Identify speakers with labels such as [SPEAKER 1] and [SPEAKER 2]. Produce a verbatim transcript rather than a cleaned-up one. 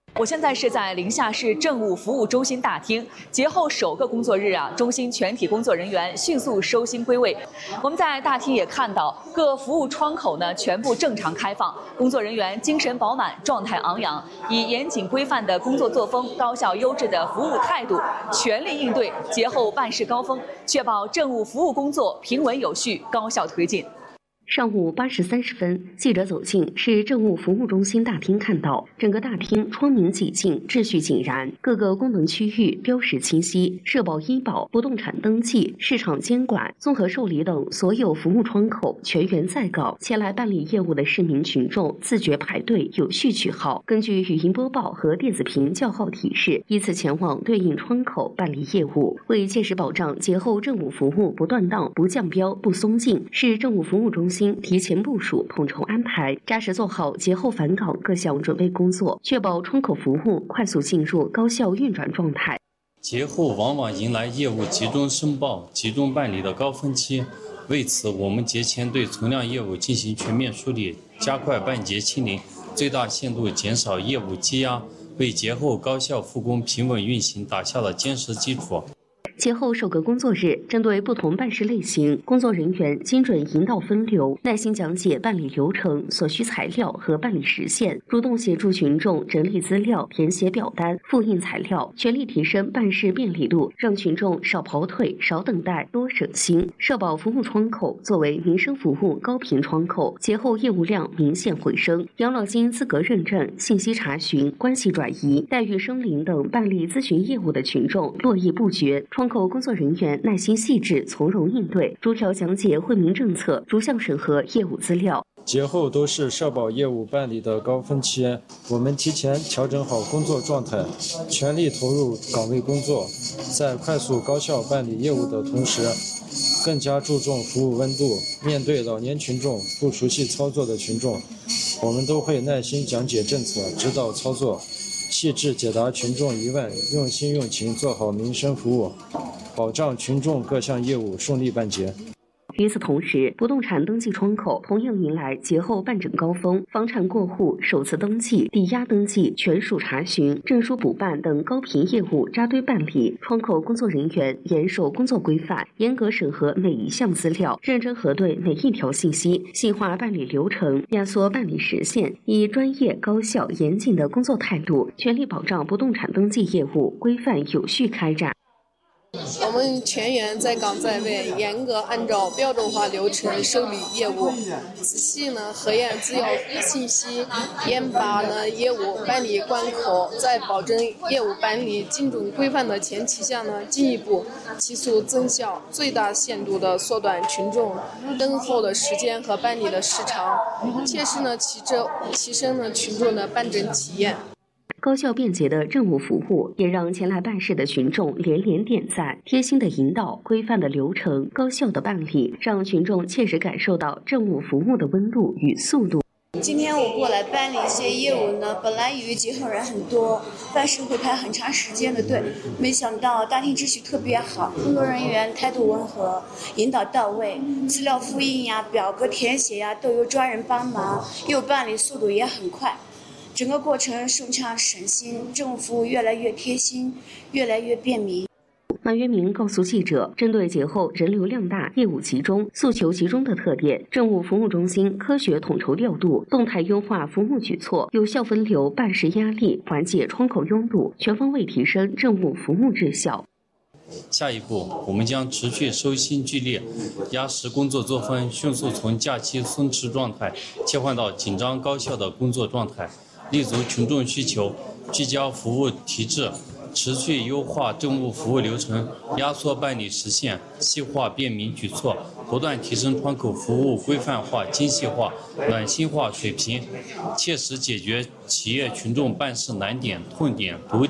[SPEAKER 1] 我现在是在临夏市政务服务中心大厅，节后首个工作日啊，中心全体工作人员迅速收心归位。我们在大厅也看到，各服务窗口呢全部正常开放，工作人员精神饱满，状态昂扬，以严谨规范的工作作风、高效优质的服务态度，全力应对节后办事高峰，确保政务服务工作平稳有序、高效推进。
[SPEAKER 2] 上午八时三十分，记者走进市政务服务中心大厅，看到整个大厅窗明几净，秩序井然，各个功能区域标识清晰，社保、医保、不动产登记、市场监管、综合受理等所有服务窗口全员在岗。前来办理业务的市民群众自觉排队，有序取号，根据语音播报和电子屏叫号提示，依次前往对应窗口办理业务。为切实保障节后政务服务不断档、不降标、不松劲，市政务服务中心提前部署、统筹安排，扎实做好节后返岗各项准备工作，确保窗口服务快速进入高效运转状态。
[SPEAKER 3] 节后往往迎来业务集中申报、集中办理的高峰期，为此，我们节前对存量业务进行全面梳理，加快办节清零，最大限度减少业务积压，为节后高效复工、平稳运行打下了坚实基础。
[SPEAKER 2] 节后首个工作日，针对不同办事类型，工作人员精准引导分流，耐心讲解办理流程、所需材料和办理时限，主动协助群众整理资料、填写表单、复印材料，全力提升办事便利度，让群众少跑腿、少等待、多省心。社保服务窗口作为民生服务高频窗口，节后业务量明显回升，养老金资格认证、信息查询、关系转移、待遇升龄等办理咨询业务的群众络绎不绝。窗口工作人员耐心细致、从容应对，逐条讲解惠民政策，逐项审核业务资料。
[SPEAKER 4] 节后都是社保业务办理的高峰期，我们提前调整好工作状态，全力投入岗位工作，在快速高效办理业务的同时，更加注重服务温度。面对老年群众、不熟悉操作的群众，我们都会耐心讲解政策、指导操作，细致解答群众疑问，用心用情做好民生服务，保障群众各项业务顺利办结。
[SPEAKER 2] 与此同时，不动产登记窗口同样迎来节后办整高峰，房产过户、首次登记、抵押登记、权属查询、证书补办等高频业务扎堆办理。窗口工作人员严守工作规范，严格审核每一项资料，认真核对每一条信息，细化办理流程，压缩办理时限，以专业、高效、严谨的工作态度，全力保障不动产登记业务规范有序开展。
[SPEAKER 5] 我们全员在岗在位，严格按照标准化流程受理业务，仔细呢核验资料信息，严把呢业务办理关口，在保证业务办理精准规范的前提下呢，进一步提速增效，最大限度的缩短群众等候的时间和办理的时长，切实呢提升提升呢群众的办证体验。
[SPEAKER 2] 高效便捷的政务服务也让前来办事的群众连连点赞，贴心的引导、规范的流程、高效的办理，让群众切实感受到政务服务的温度与速度。
[SPEAKER 6] 今天我过来办理一些业务呢，本来以为节后人很多，办事会排很长时间的队，没想到大厅秩序特别好，工作人员态度温和，引导到位，资料复印呀、表格填写呀都有专人帮忙，业务办理速度也很快。整个过程顺畅省心，政务服务越来越贴心，越来越便民。
[SPEAKER 2] 马约明告诉记者，针对节后人流量大、业务集中、诉求集中的特点，政务服务中心科学统筹调度，动态优化服务举措，有效分流办事压力，缓解窗口拥堵，全方位提升政务服务质效。
[SPEAKER 3] 下一步，我们将持续收心聚力，压实工作作风，迅速从假期松弛状态切换到紧张高效的工作状态，立足群众需求，聚焦服务提质，持续优化政务服务流程，压缩办理时限，细化便民举措，不断提升窗口服务规范化、精细化、暖心化水平，切实解决企业群众办事难点、痛点、堵点。